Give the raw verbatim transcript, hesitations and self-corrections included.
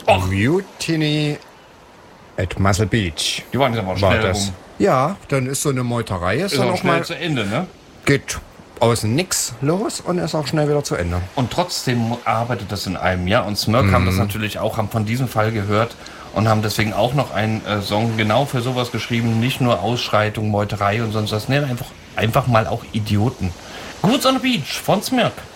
Och. Mutiny at Muscle Beach. Die waren jetzt aber schnell das. rum. Ja, dann ist so eine Meuterei. Ist, Ist dann auch auch schnell mal zu Ende, ne? geht außen nix los und ist auch schnell wieder zu Ende. Und trotzdem arbeitet das in einem, ja. Und Smirk Mhm. haben das natürlich auch, haben von diesem Fall gehört und haben deswegen auch noch einen äh, Song genau für sowas geschrieben. Nicht nur Ausschreitung, Meuterei und sonst was. Nee, einfach, einfach mal auch Idioten. Goods on the Beach von Smirk.